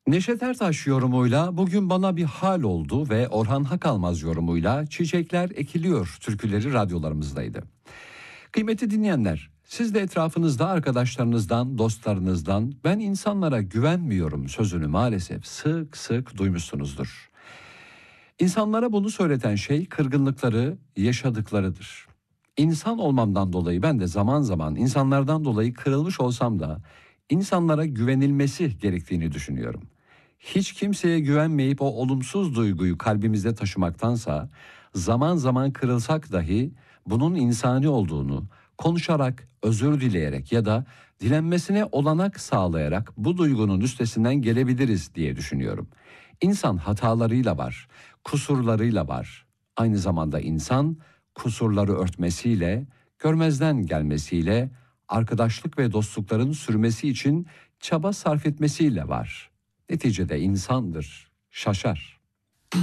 Neşet Ertaş yorumuyla bugün bana bir hal oldu ve Orhan Hakalmaz yorumuyla çiçekler ekiliyor türküleri radyolarımızdaydı. Kıymetli dinleyenler, siz de etrafınızda arkadaşlarınızdan, dostlarınızdan ben insanlara güvenmiyorum sözünü maalesef sık sık duymuşsunuzdur. İnsanlara bunu söyleten şey kırgınlıkları, yaşadıklarıdır. İnsan olmamdan dolayı ben de zaman zaman insanlardan dolayı kırılmış olsam da insanlara güvenilmesi gerektiğini düşünüyorum. Hiç kimseye güvenmeyip o olumsuz duyguyu kalbimizde taşımaktansa zaman zaman kırılsak dahi bunun insani olduğunu konuşarak, özür dileyerek ya da dilenmesine olanak sağlayarak bu duygunun üstesinden gelebiliriz diye düşünüyorum. İnsan hatalarıyla var, kusurlarıyla var. Aynı zamanda insan kusurları örtmesiyle, görmezden gelmesiyle, arkadaşlık ve dostlukların sürmesi için çaba sarf etmesiyle var. Neticede insandır, şaşar.